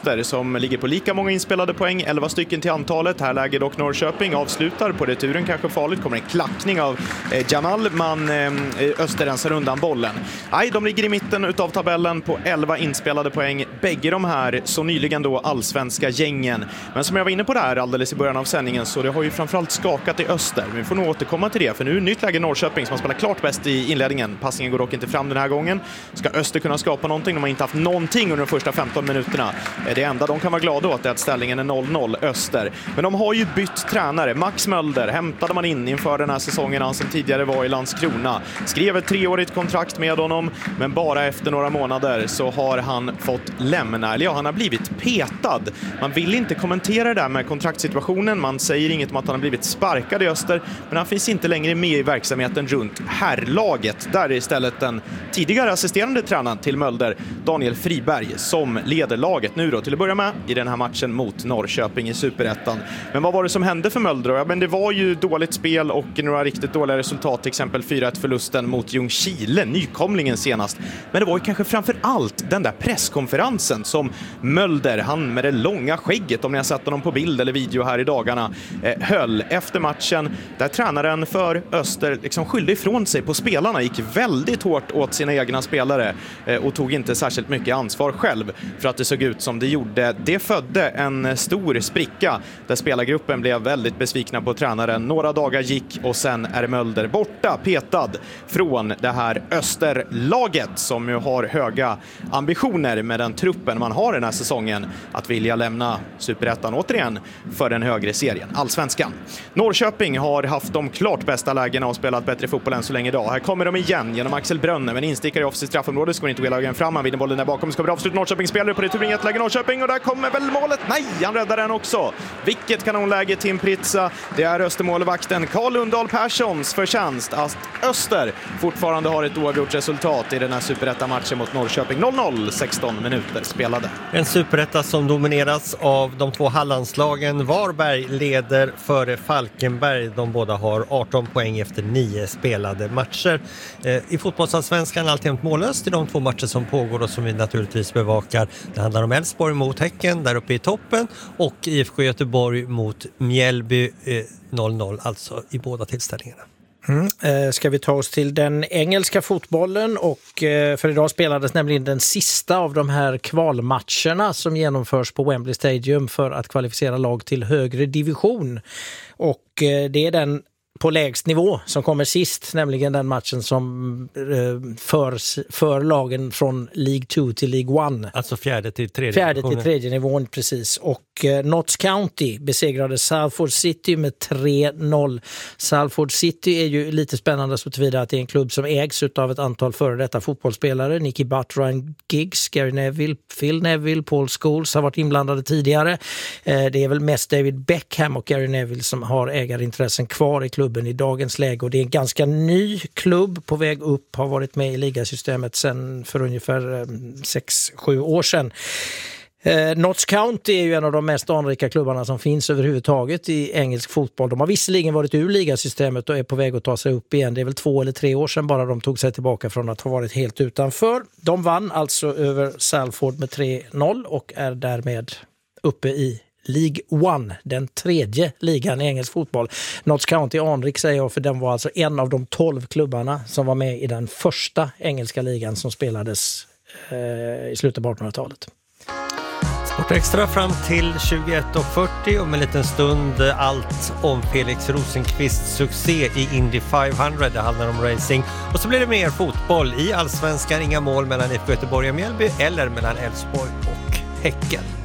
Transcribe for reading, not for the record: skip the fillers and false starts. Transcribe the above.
Öster som ligger på lika många inspelade poäng, 11 stycken till antalet. Här läger dock Norrköping, avslutar på returen, kanske farligt, kommer en klackning av Jamal, men Öster rensar undan bollen. Nej, de ligger i mitten utav tabellen på 11 inspelade poäng, bägge de här så nyligen då allsvenska gängen. Men som jag var inne på där alldeles i början av sändningen, så det har ju framförallt skakat i Öster. Vi får nog återkomma till det, för nu är det nytt läge Norrköping som har spelat klart bäst i inledningen. Passningen går dock inte fram den här gången. Ska Öster kunna skapa någonting? De har inte haft någonting under de första 15 minuterna. Det enda de kan vara glada åt är att ställningen är 0-0 Öster. Men de har ju bytt tränare. Max Mölder hämtade man in inför den här säsongen, han som tidigare var i Landskrona. Skrev ett 3-årigt kontrakt med honom, men bara efter några månader så har han fått lämna. Eller ja, han har blivit petad. Man vill inte kommentera det där med kontraktssituationen. Man säger inget om att han har blivit sparkad i Öster, men han finns inte längre med i verksamheten runt herrlaget. Där är istället den tidigare assisterande tränaren till Mölder, Daniel Friberg, som leder laget nu då till att börja med i den här matchen mot Norrköping i Superettan. Men vad var det som hände för Mölder? Ja, men det var ju dåligt spel och några riktigt dåliga resultat, till exempel 4-1-förlusten mot Ljungskile, nykomlingen senast. Men det var ju kanske framför allt den där presskonferensen som Mölder, han med det långa skägget, om ni har sett honom på bild eller video här i dagarna, höll efter matchen, där tränaren för Öster liksom skyllde ifrån sig på spelarna, gick väldigt hårt åt sina egna spelare och tog inte särskilt mycket ansvar själv för att det såg ut som det gjorde. Det födde en stor spricka där spelargruppen blev väldigt besvikna på tränaren. Några dagar gick och sen är Mölder borta, petad från det här Österlaget som ju har höga ambitioner med den truppen man har den här säsongen att vilja lämna Superettan återigen för den högre serien, Allsvenskan. Norrköping har haft de klart bästa lägena och spelat bättre fotboll än så länge idag. Här kommer de igen genom Axel Brönne, men instickar i offensivt straffområde, ska inte hela vägen fram, han vinner bollen där bakom, ska bli avslut. Norrköping spelare på returen, ett läge Norrköping, och där kommer väl målet. Nej, han räddar den också. Vilket kanonläge, Tim Pritsa. Det är Östermålvakten Carl Lundahl Perssons förtjänst att Öster fortfarande har ett oavgjort resultat i den här Superetta-matchen mot Norrköping. 0-0, 16 minuter spelade. En Superetta som domineras av de två Hallandslagen. Varberg leder före Falkenberg. De båda har 18 poäng efter 9 spelade matcher. I fotbollsallsvenskan alltjämt mållöst i de två matcher som pågår och som vi naturligtvis bevakar. Det handlar om Elfsborg mot Häcken där uppe i toppen och IFK Göteborg mot Mjällby 0-0, alltså i båda tillställningarna. Ska vi ta oss till den engelska fotbollen, och för idag spelades nämligen den sista av de här kvalmatcherna som genomförs på Wembley Stadium för att kvalificera lag till högre division, och det är den på lägst nivå som kommer sist, nämligen den matchen som för lagen från League 2 till League 1. Alltså fjärde till tredje nivån, precis. Och Notts County besegrade Salford City med 3-0. Salford City är ju lite spännande så tillvida att det är en klubb som ägs av ett antal före detta fotbollsspelare. Nicky Butt, Ryan Giggs, Gary Neville, Phil Neville, Paul Scholes har varit inblandade tidigare. Det är väl mest David Beckham och Gary Neville som har ägarintressen kvar i klubben i dagens läge, och det är en ganska ny klubb på väg upp, har varit med i ligasystemet sedan för ungefär 6-7 år sedan. Notts County är ju en av de mest anrika klubbarna som finns överhuvudtaget i engelsk fotboll. De har visserligen varit ur ligasystemet och är på väg att ta sig upp igen. Det är väl 2 eller 3 år sedan bara de tog sig tillbaka från att ha varit helt utanför. De vann alltså över Salford med 3-0 och är därmed uppe i League 1, den tredje ligan i engelsk fotboll. Notts County anrik säger jag, för den var alltså en av de 12 klubbarna som var med i den första engelska ligan som spelades i slutet på 1800-talet. Sportextra fram till 21:40, om en liten stund allt om Felix Rosenqvists succé i Indy 500. Det handlar om racing. Och så blir det mer fotboll i Allsvenskan. Inga mål mellan IFK Göteborg och Mjällby eller mellan Elfsborg och Häcken.